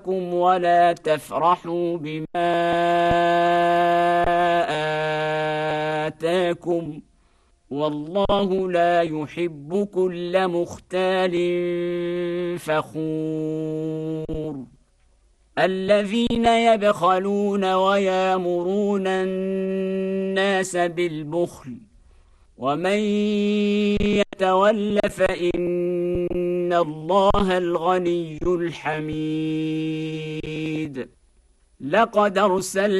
ولا تفرحوا بما آتاكم والله لا يحب كل مختال فخور الذين يبخلون ويامرون الناس بالبخل ومن يتول فإن الله الغني الحميد لقد أرسلنا